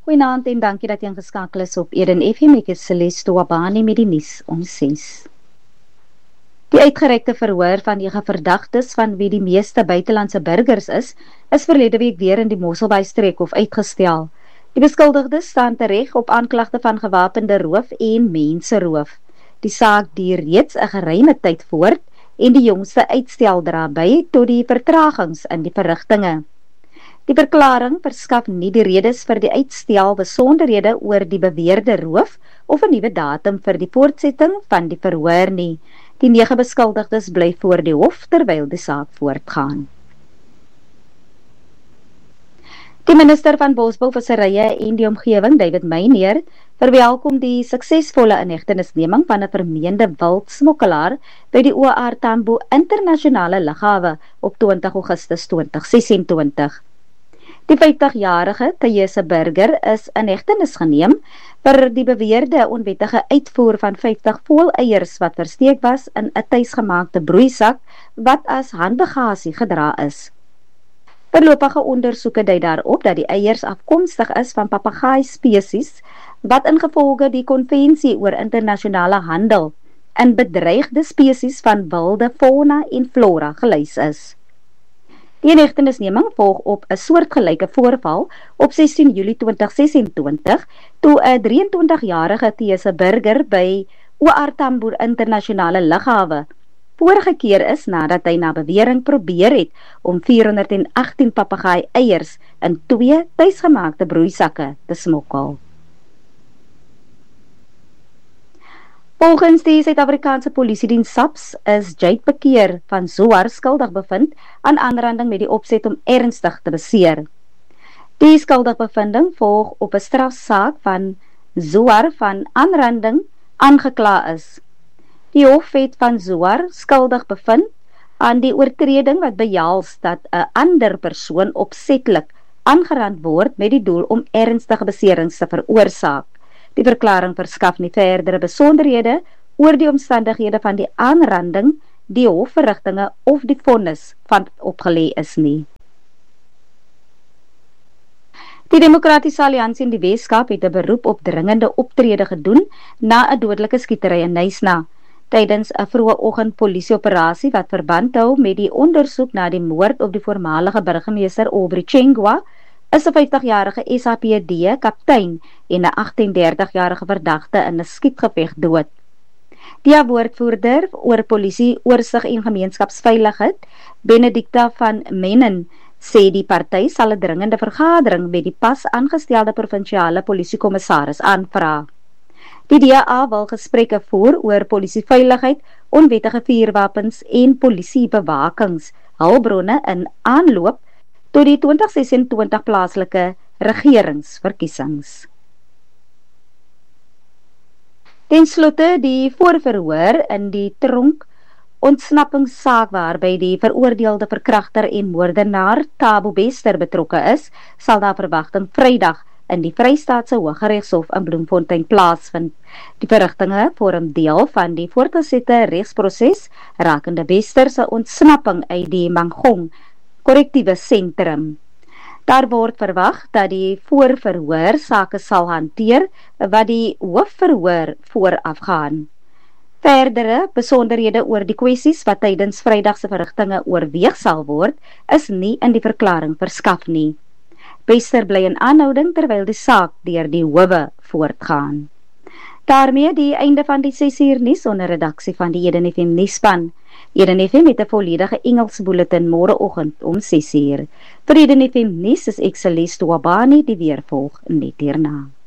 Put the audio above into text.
Goeienaand en dankie dat jy ingeskakel is op Eden FM. Ek is Celeste Wabani met die nuus om 6. Die uitgerekte verhoor van 9 verdagtes van wie die meeste buitelandse burgers is verlede week weer in die Mosselbaai-streekhof uitgestel. Die beskuldigdes staan tereg op aanklagte van gewapende roof en menseroof. Die saak duur reeds 'n geruime tyd voort en die jongste uitstel dra by tot die vertragings in die verrigtinge. Die verklaring verskaf nie die redes vir die uitstel besonderhede oor die beweerde roof of 'n nuwe datum vir die voortsetting van die verhoor nie. Die 9 beskuldigdes bly voor die hof terwyl die saak voortgaan. Die minister van Bosbou, Visserye en die omgewing, David Meinier, verwelkom die suksesvolle inhegtenisneming van 'n vermeende wildsmokkelaar by die OR Tambo internasionale lughawe op 20 Augustus 2026. Die 50-jarige Thayese Burger is in hegtenis geneem vir die beweerde onwettige uitvoer van 50 voëleiers wat versteek was in 'n tuisgemaakte broeisak wat as handbagasie gedra is. Voorlopige ondersoeke dui daarop dat die eiers afkomstig is van papegaai spesies wat ingevolge die konvensie oor internasionale handel in bedreigde spesies van wilde fauna en flora gelys is. Die inhegtenisneming volg op 'n soortgelyke voorval op 16 Julie 2026 toe 'n 23-jarige Thayese Burger by OR Tambo internasionale lughawe voorgekeer is nadat hy na bewering probeer het om 418 papegaai eiers in 2 tuisgemaakte broeisakke te smokkel. Volgens die Suid-Afrikaanse Polisiediens SAPS is Jade Bekeer van Zouar skuldig bevind aan aanranding met die opset om ernstig te beseer. Die skuldigbevinding volg op 'n strafsaak van Zouar van aanranding aangekla is. Die hof het van Zouar skuldig bevind aan die oortreding wat behels dat 'n ander persoon opsetlik aangerand word met die doel om ernstige beserings te veroorsaak. Die verklaring verskaf nie verdere besonderhede oor die omstandighede van die aanranding, die hofverrigtinge of die vonnis van opgelê is nie. Die Demokratiese Alliansie in die Weskaap het 'n beroep op dringende optrede gedoen na 'n dodelike skietery in Knysna. Tydens 'n vroeë oggend polisieoperasie wat verband hou met die ondersoek na die moord op die voormalige burgemeester Aubrey Chengwa, is 'n 50-jarige SAPD kaptein en 'n 38-jarige verdagte in 'n skietgeveg dood. Die woordvoerder oor polisie, oorsig en gemeenskapsveiligheid, Benedicta van Mennen, sê die party sal 'n dringende vergadering met die pas aangestelde provinsiale polisiekommissaris aanvra. Die DA wil gesprekke voer oor polisieveiligheid, onwettige vuurwapens en polisiebewakings, hulpbronne in aanloop tot die 2026 plaaslike regeringsverkiesings. Ten slotte die voorverhoor in die tronk ontsnappingssaak waarby die veroordeelde verkragter en moordenaar Thabo Bester betrokke is, sal na verwagting Vrydag in die Vrystaatse Hooggeregshof in Bloemfontein plaasvind. Die verrigtinge vorm deel van die voortgesette regsproses rakende Bester se ontsnapping uit die Manggong korrektiewe sentrum. Daar word verwag dat die voorverhoor sake sal hanteer wat die hoofverhoor voorafgaan. Verdere besonderhede oor die kwessies wat tydens Vrydag se verrigtinge oorweeg sal word, is nie in die verklaring verskaf nie. Bester bly in aanhouding terwyl die saak deur die howe voortgaan. Daarmee die einde van die 6 uur nuus onder redaksie van die Eden FM nuusspan. Eden FM met 'n volledige Engels bulletin môreoggend om 6 uur. Vir Eden FM nuus is ek Celeste Wabani, die weer volg net hierna.